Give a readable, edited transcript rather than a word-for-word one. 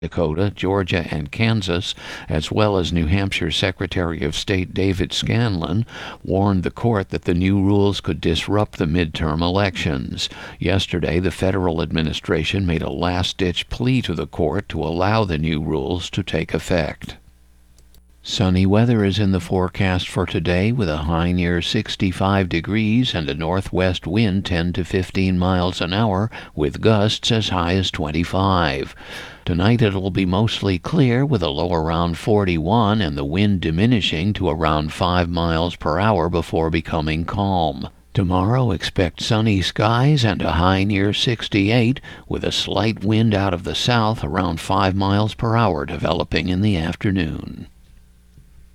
Dakota, Georgia, and Kansas, as well as New Hampshire Secretary of State David Scanlon, warned the court that the new rules could disrupt the midterm elections. Yesterday, the federal administration made a last-ditch plea to the court to allow the new rules to take effect. Sunny weather is in the forecast for today with a high near 65 degrees and a northwest wind 10 to 15 miles an hour with gusts as high as 25. Tonight it will be mostly clear with a low around 41 and the wind diminishing to around 5 miles per hour before becoming calm. Tomorrow expect sunny skies and a high near 68 with a slight wind out of the south around 5 miles per hour developing in the afternoon.